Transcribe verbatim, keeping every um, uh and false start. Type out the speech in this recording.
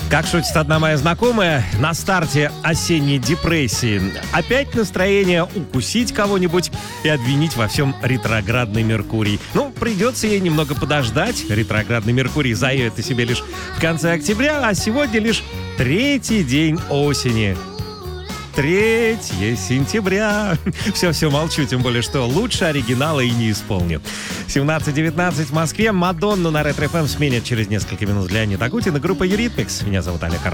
Как шутит одна моя знакомая, на старте осенней депрессии опять настроение укусить кого-нибудь и обвинить во всем ретроградный Меркурий. Ну, придется ей немного подождать. Ретроградный Меркурий заявит о себе лишь в конце октября, а сегодня лишь третий день осени. третьего сентября. Все-все, молчу, тем более, что лучше оригинала и не исполню. семнадцать девятнадцать в Москве. Мадонну на Ретро-ФМ сменят через несколько минут Леонид Агутин и группа Eurythmics. Меня зовут Олег Арманов.